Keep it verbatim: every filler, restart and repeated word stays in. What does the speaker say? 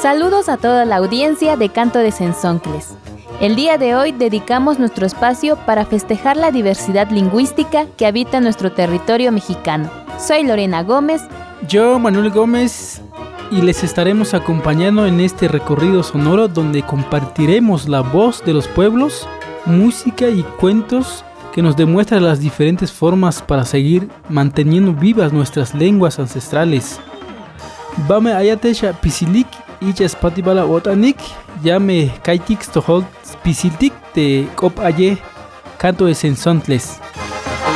Saludos a toda la audiencia de Canto de Sensoncles. El día de hoy dedicamos nuestro espacio para festejar la diversidad lingüística que habita nuestro territorio mexicano. Soy Lorena Gómez. Yo, Manuel Gómez, y les estaremos acompañando en este recorrido sonoro donde compartiremos la voz de los pueblos, música y cuentos que nos demuestran las diferentes formas para seguir manteniendo vivas nuestras lenguas ancestrales. Bame ayatesha pisilik ichas patibala botanik, llame kaitik stohol pisiltik de kop aye, Canto de Sensoncles.